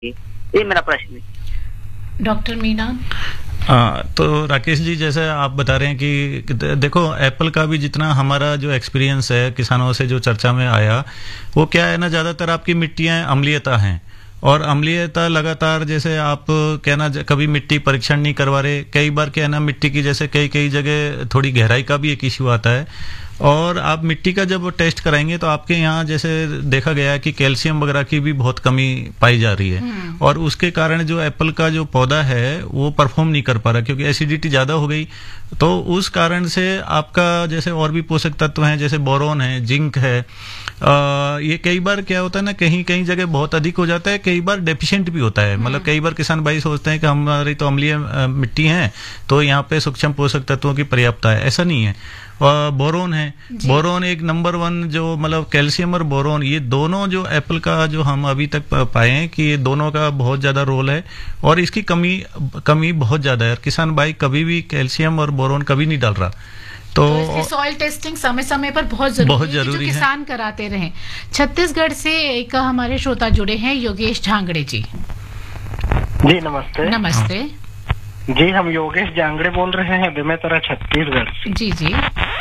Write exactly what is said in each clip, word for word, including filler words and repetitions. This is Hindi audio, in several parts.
ये मेरा प्रश्न है। डॉक्टर मीना। हाँ, तो राकेश जी, जैसे आप बता रहे हैं कि देखो एप्पल का भी जितना हमारा जो एक्सपीरियंस है किसानों से जो चर्चा में आया, वो क्या है ना, ज़्यादातर आपकी मिट्टियाँ अम्लीयता हैं और अम्लीयता लगातार, जैसे आप कहना कभी मिट्टी परीक्षण नहीं करवा रहे, कई बार क्या है ना मिट्टी की जैसे कई कई जगह थोड़ी गहराई का भी एक इश्यू आता है और आप मिट्टी का जब टेस्ट कराएंगे तो आपके यहाँ जैसे देखा गया है कि कैल्शियम वगैरह की भी बहुत कमी पाई जा रही है और उसके कारण जो एप्पल का जो पौधा है वो परफॉर्म नहीं कर पा रहा क्योंकि एसिडिटी ज़्यादा हो गई। तो उस कारण से आपका जैसे और भी पोषक तत्व हैं जैसे बोरोन है, जिंक है, आ, ये कई बार क्या होता है ना, कहीं कहीं जगह बहुत अधिक हो जाता है, कई बार डेफिशिएंट भी होता है। मतलब कई बार किसान भाई सोचते हैं कि हमारी तो अम्लीय मिट्टी है तो यहाँ पे सूक्ष्म पोषक तत्वों की पर्याप्तता है, ऐसा नहीं है। बोरोन है, बोरोन एक नंबर वन जो मतलब कैल्शियम और बोरोन, ये दोनों जो एप्पल का जो हम अभी तक पाए हैं कि ये दोनों का बहुत ज्यादा रोल है और इसकी कमी कमी बहुत ज्यादा है। किसान भाई कभी भी कैल्शियम और बोरोन कभी नहीं डाल रहा। तो, तो सॉइल टेस्टिंग समय समय पर बहुत जरूरी, बहुत जरूरी है, जो किसान कराते रहे। छत्तीसगढ़ से एक हमारे श्रोता जुड़े हैं, योगेश झांगड़े जी। जी नमस्ते। नमस्ते जी, हम योगेश जांगड़े बोल रहे हैं बेमेतरा छत्तीसगढ़ से। जी जी,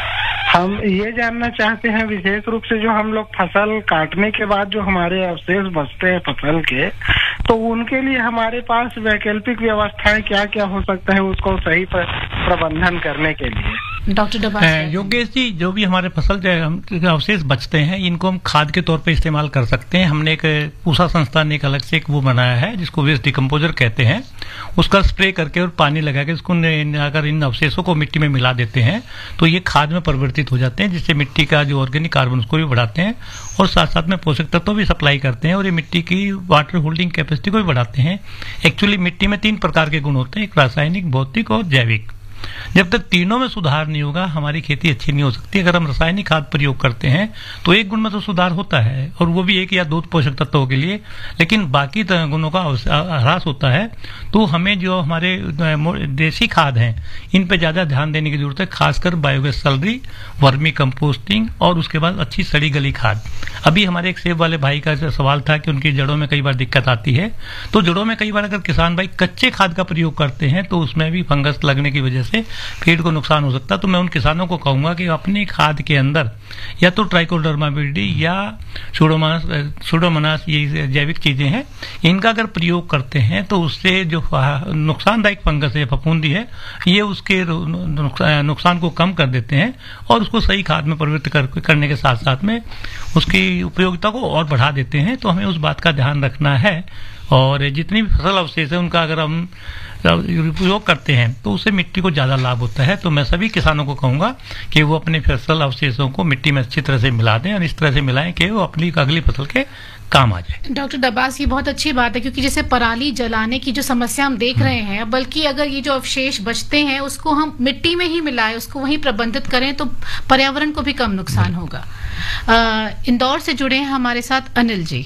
हम ये जानना चाहते हैं विशेष रूप से जो हम लोग फसल काटने के बाद जो हमारे अवशेष बचते हैं फसल के, तो उनके लिए हमारे पास वैकल्पिक व्यवस्थाएं क्या क्या हो सकता है उसको सही प्रबंधन करने के लिए। डॉक्टर डबा। योगेश जी, जो भी हमारे फसल जो अवशेष बचते हैं इनको हम खाद के तौर पे इस्तेमाल कर सकते हैं। हमने एक पूसा संस्थान ने एक अलग से एक वो बनाया है जिसको वेस्ट डिकम्पोजर कहते हैं, उसका स्प्रे करके और पानी लगा के उसको अगर इन अवशेषों को मिट्टी में मिला देते हैं तो ये खाद में परिवर्तित हो जाते हैं, जिससे मिट्टी का जो ऑर्गेनिक कार्बन उसको भी बढ़ाते हैं और साथ साथ में पोषक तत्व भी सप्लाई करते हैं और ये मिट्टी की वाटर होल्डिंग कैपेसिटी को भी बढ़ाते हैं। एक्चुअली मिट्टी में तीन प्रकार के गुण होते हैं, एक रासायनिक, भौतिक और जैविक। जब तक तीनों में सुधार नहीं होगा हमारी खेती अच्छी नहीं हो सकती। अगर हम रासायनिक खाद प्रयोग करते हैं तो एक गुण में तो सुधार होता है और वो भी एक या दो पोषक तत्वों के लिए, लेकिन बाकी गुणों का ह्रास होता है। तो हमें जो हमारे देसी खाद हैं इन पे ज्यादा ध्यान देने की जरूरत है, खासकर बायोगैस स्लरी, वर्मी कंपोस्टिंग और उसके बाद अच्छी सड़ी गली खाद। अभी हमारे एक सेब वाले भाई का सवाल था कि उनकी जड़ों में कई बार दिक्कत आती है, तो जड़ों में कई बार अगर किसान भाई कच्चे खाद का प्रयोग करते हैं तो उसमें भी फंगस लगने की वजह से पेड़ को नुकसान हो सकता है। तो मैं उन किसानों को कहूंगा कि अपनी खाद के अंदर या तो ट्राइकोडर्मा विरिडी या सुडोमोनास सुडोमोनास ये जैविक चीजें हैं, इनका अगर प्रयोग करते हैं तो उससे जो नुकसानदायक फंगस है, फफूंदी है, ये उसके नुकसान को कम कर देते हैं और उसको सही खाद में परिवर्तित कर, करने के साथ साथ में उसकी उपयोगिता को और बढ़ा देते हैं। तो हमें उस बात का ध्यान रखना है और जितनी भी फसल अवशेष है उनका अगर हम उपयोग करते हैं तो उससे मिट्टी को ज्यादा लाभ होता है। तो मैं सभी किसानों को कहूंगा कि वो अपने फसल अवशेषों को मिट्टी में अच्छी तरह से मिला दें और इस तरह से मिलाएं कि वो अपनी अगली फसल के काम आ जाए। डॉक्टर दबास, ये बहुत अच्छी बात है क्योंकि जैसे पराली जलाने की जो समस्या हम देख रहे हैं, बल्कि अगर ये जो अवशेष बचते हैं उसको हम मिट्टी में ही मिलाएं, उसको वहीं प्रबंधित करें तो पर्यावरण को भी कम नुकसान होगा। इंदौर से जुड़े हैं हमारे साथ अनिल जी।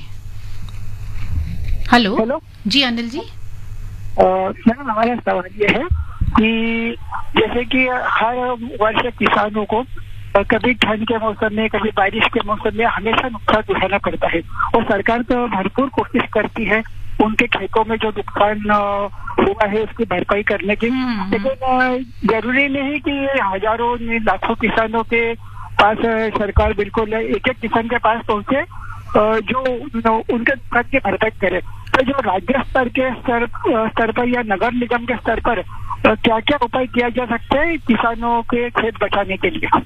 हेलो। हेलो जी अनिल जी। मैम, हमारा सवाल ये है कि जैसे कि हर वर्ष किसानों को कभी ठंड के मौसम में, कभी बारिश के मौसम में हमेशा नुकसान उठाना पड़ता है और सरकार तो भरपूर कोशिश करती है उनके खेतों में जो नुकसान हुआ है उसकी भरपाई करने की, लेकिन जरूरी नहीं कि हजारों लाखों किसानों के पास सरकार बिल्कुल एक एक किसान के पास पहुंचे जो उनके नुकसान की भरपाई करे। तो जो राज्य स्तर के स्तर स्तर पर या नगर निगम के स्तर पर क्या क्या उपाय किया जा सकते हैं किसानों के खेत बचाने के लिए?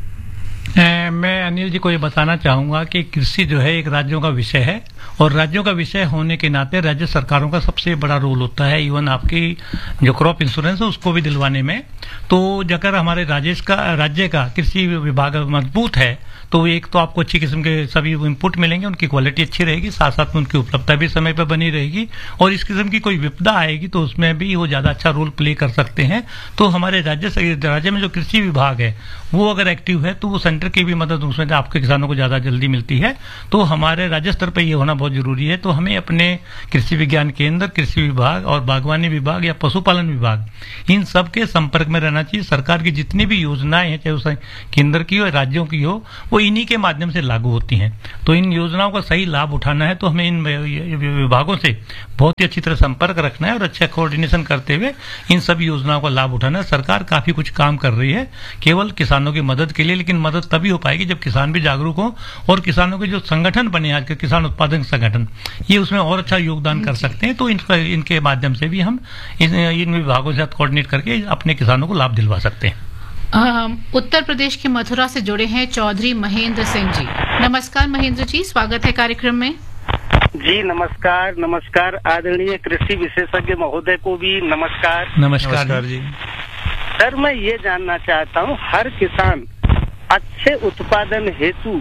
ए, मैं अनिल जी को ये बताना चाहूंगा कि कृषि जो है एक राज्यों का विषय है और राज्यों का विषय होने के नाते राज्य सरकारों का सबसे बड़ा रोल होता है इवन आपकी जो क्रॉप इंश्योरेंस है उसको भी दिलवाने में। तो अगर हमारे राज्य का राज्य का कृषि विभाग मजबूत है तो एक तो आपको अच्छी किस्म के सभी इनपुट मिलेंगे, उनकी क्वालिटी अच्छी रहेगी, साथ साथ में उनकी उपलब्धता भी समय पर बनी रहेगी और इस किस्म की कोई विपदा आएगी तो उसमें भी वो ज्यादा अच्छा रोल प्ले कर सकते हैं। तो हमारे राज्य राज्य में जो कृषि विभाग है वो अगर एक्टिव है तो वो सेंटर की भी मदद उसमें आपके किसानों को ज्यादा जल्दी मिलती है। तो हमारे राज्य स्तर पर यह होना बहुत जरूरी है। तो हमें अपने कृषि विज्ञान केंद्र, कृषि विभाग और बागवानी विभाग या पशुपालन विभाग, इन सब के संपर्क में रहना चाहिए। सरकार की जितनी भी योजनाएं हैं, चाहे उस केंद्र की हो राज्यों की हो, वो इन्हीं के माध्यम से लागू होती हैं। तो इन योजनाओं का सही लाभ उठाना है तो हमें इन विभागों से बहुत ही अच्छी तरह संपर्क रखना है और अच्छा कोऑर्डिनेशन करते हुए इन सभी योजनाओं का लाभ उठाना है। सरकार काफी कुछ काम कर रही है केवल किसानों की मदद के लिए, लेकिन मदद तभी हो पाएगी जब किसान भी जागरूक हो और किसानों के जो संगठन बने आज के किसान उत्पादन संगठन, ये उसमें और अच्छा योगदान कर सकते हैं। तो इन, इनके माध्यम से भी हम इन, इन विभागों के साथ कोऑर्डिनेट करके अपने किसानों को लाभ दिलवा सकते हैं। उत्तर प्रदेश के मथुरा से जुड़े हैं चौधरी महेंद्र सिंह जी। नमस्कार महेंद्र जी, स्वागत है कार्यक्रम में। जी नमस्कार। नमस्कार आदरणीय कृषि विशेषज्ञ महोदय को भी नमस्कार। नमस्कार, नमस्कार जी। सर मैं ये जानना चाहता हूँ, हर किसान अच्छे उत्पादन हेतु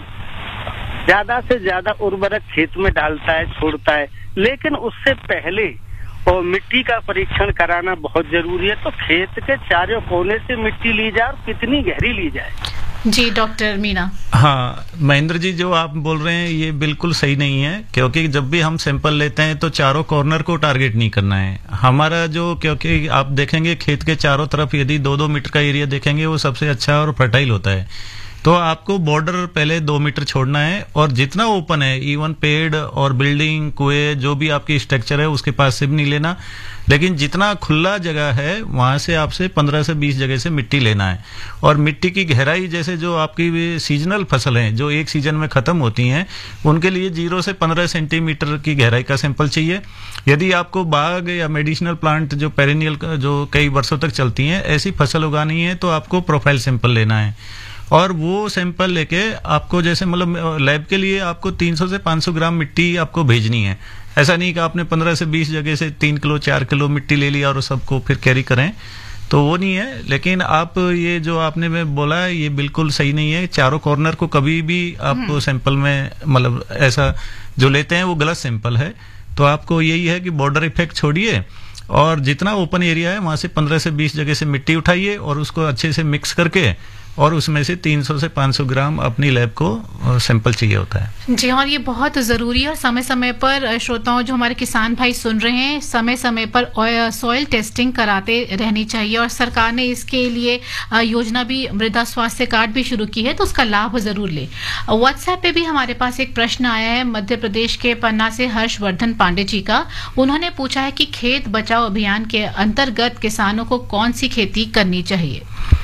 ज्यादा से ज्यादा उर्वरक खेत में डालता है, छोड़ता है, लेकिन उससे पहले और मिट्टी का परीक्षण कराना बहुत जरूरी है। तो खेत के चारों कोने से मिट्टी ली जाए और कितनी गहरी ली जाए? जी डॉक्टर मीना। हाँ महेंद्र जी, जो आप बोल रहे हैं ये बिल्कुल सही नहीं है, क्योंकि जब भी हम सैंपल लेते हैं तो चारों कॉर्नर को टारगेट नहीं करना है हमारा। जो क्योंकि आप देखेंगे खेत के चारों तरफ यदि दो दो मीटर का एरिया देखेंगे वो सबसे अच्छा और फर्टाइल होता है। तो आपको बॉर्डर पहले दो मीटर छोड़ना है और जितना ओपन है, इवन पेड़ और बिल्डिंग कुएं जो भी आपकी स्ट्रक्चर है उसके पास से भी नहीं लेना, लेकिन जितना खुला जगह है वहां से आपसे पंद्रह से बीस जगह से मिट्टी लेना है। और मिट्टी की गहराई, जैसे जो आपकी सीजनल फसल है जो एक सीजन में खत्म होती हैं, उनके लिए जीरो से पंद्रह सेंटीमीटर की गहराई का सैंपल चाहिए। यदि आपको बाग या मेडिसिनल प्लांट जो पेरेनियल जो कई वर्षों तक चलती हैं ऐसी फसल उगानी है तो आपको प्रोफाइल सैंपल लेना है। और वो सैंपल लेके आपको, जैसे मतलब लैब के लिए आपको तीन सौ से पाँच सौ ग्राम मिट्टी आपको भेजनी है। ऐसा नहीं कि आपने पंद्रह से बीस जगह से तीन किलो चार किलो मिट्टी ले लिया और सबको फिर कैरी करें, तो वो नहीं है। लेकिन आप ये जो आपने में बोला है ये बिल्कुल सही नहीं है। चारों कॉर्नर को कभी भी आपको सैंपल में मतलब ऐसा जो लेते हैं वो गलत सैंपल है। तो आपको यही है कि बॉर्डर इफेक्ट छोड़िए और जितना ओपन एरिया है वहां से पंद्रह से बीस जगह से मिट्टी उठाइए और उसको अच्छे से मिक्स करके और उसमें से तीन सौ से पाँच सौ ग्राम अपनी लैब को सैंपल चाहिए होता है। जी और ये बहुत जरूरी है। और समय समय पर श्रोताओं, जो हमारे किसान भाई सुन रहे हैं, समय समय पर सॉइल टेस्टिंग कराते रहनी चाहिए। और सरकार ने इसके लिए योजना भी, मृदा स्वास्थ्य कार्ड भी शुरू की है, तो उसका लाभ जरूर ले। व्हाट्सएप पे भी हमारे पास एक प्रश्न आया है मध्य प्रदेश के पन्ना से हर्षवर्धन पांडे जी का। उन्होंने पूछा है कि खेत बचाओ अभियान के अंतर्गत किसानों को कौन सी खेती करनी चाहिए?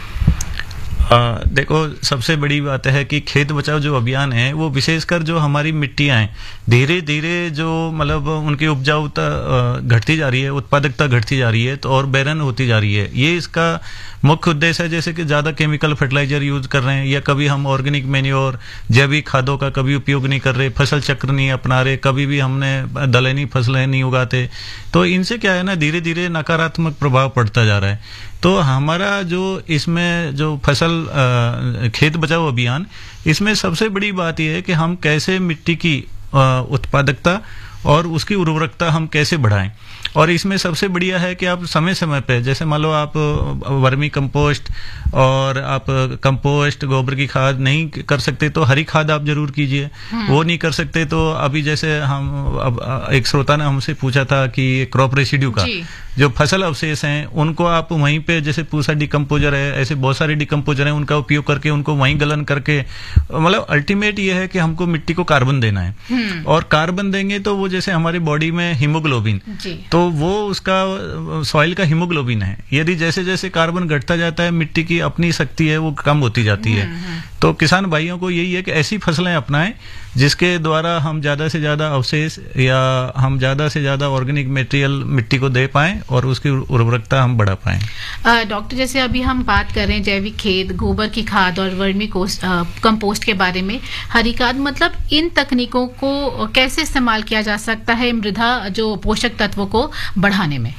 आ, देखो सबसे बड़ी बात है कि खेत बचाओ जो अभियान है वो विशेषकर जो हमारी मिट्टियां हैं धीरे धीरे जो मतलब उनकी उपजाऊता घटती जा रही है, उत्पादकता घटती जा रही है, तो और बैरन होती जा रही है। ये इसका मुख्य उद्देश्य है। जैसे कि ज्यादा केमिकल फर्टिलाइजर यूज कर रहे हैं या कभी हम ऑर्गेनिक मैन्योर जैविक खादों का कभी उपयोग नहीं कर रहे, फसल चक्र नहीं अपना रहे, कभी भी हमने दलहनी फसलें नहीं उगाते, तो इनसे क्या है ना धीरे धीरे नकारात्मक प्रभाव पड़ता जा रहा है। तो हमारा जो इसमें जो फसल आ, खेत बचाओ अभियान, इसमें सबसे बड़ी बात यह है कि हम कैसे मिट्टी की उत्पादकता और उसकी उर्वरकता हम कैसे बढ़ाएं। और इसमें सबसे बढ़िया है कि आप समय समय पे, जैसे मान लो आप वर्मी कंपोस्ट और आप कंपोस्ट गोबर की खाद नहीं कर सकते तो हरी खाद आप जरूर कीजिए। वो नहीं कर सकते तो अभी जैसे हम अब एक श्रोता ने हमसे पूछा था कि क्रॉप रेसिड्यू का जो फसल अवशेष हैं उनको आप वहीं पे, जैसे पूसा डिकम्पोजर है, ऐसे बहुत सारे डिकम्पोजर हैं, उनका उपयोग करके उनको वहीं गलन करके, मतलब अल्टीमेट ये है कि हमको मिट्टी को कार्बन देना है। और कार्बन देंगे तो वो जैसे हमारी बॉडी में हीमोग्लोबिन, तो वो उसका सॉइल का हीमोग्लोबिन है। यदि जैसे जैसे कार्बन घटता जाता है मिट्टी की अपनी शक्ति है वो कम होती जाती है। तो किसान भाइयों को यही है कि ऐसी फसलें अपनाएं जिसके द्वारा हम ज्यादा से ज्यादा अवशेष या हम ज्यादा से ज्यादा ऑर्गेनिक मटेरियल मिट्टी को दे पाएं और उसकी उर्वरकता हम बढ़ा पाएं। डॉक्टर, जैसे अभी हम बात कर रहे हैं जैविक खेत, गोबर की खाद और वर्मी कंपोस्ट के बारे में, हरी खाद, मतलब इन तकनीकों को कैसे इस्तेमाल किया जा सकता है मृदा जो पोषक तत्वों को बढ़ाने में?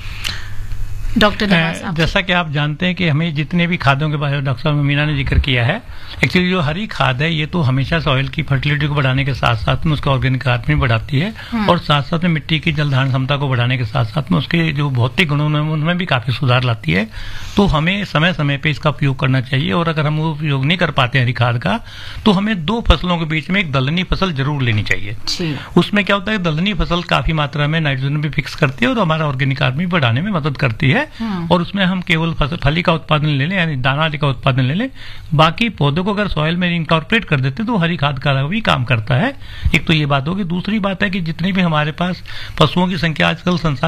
डॉक्टर जैसा कि आप जानते हैं कि हमें जितने भी खादों के बारे में डॉक्टर साहब मीना ने जिक्र किया है, एक्चुअली जो हरी खाद है ये तो हमेशा सॉइल की फर्टिलिटी को बढ़ाने के साथ साथ में उसका ऑर्गेनिक कार्बन भी बढ़ाती है और साथ साथ में मिट्टी की जल धारण क्षमता को बढ़ाने के साथ साथ में उसके जो भौतिक गुणों में उनमें भी काफी सुधार लाती है। तो हमें समय समय पे इसका उपयोग करना चाहिए। और अगर हम वो उपयोग नहीं कर पाते हरी खाद का तो हमें दो फसलों के बीच में एक दलहनी फसल जरूर लेनी चाहिए। उसमें क्या होता है, दलहनी फसल काफी मात्रा में नाइट्रोजन भी फिक्स करती है और हमारा ऑर्गेनिक कार्बन भी बढ़ाने में मदद करती है। है और उसमें हम केवल फली का उत्पादन ले लें, यानी दाना आदि का उत्पादन ले लें, बाकी पौधों को अगर सॉइल में इंकॉर्पोरेट कर देते तो हरी खाद का भी काम करता है। एक तो ये बात होगी। दूसरी बात है कि जितनी भी हमारे पास पशुओं की संख्या आजकल संसार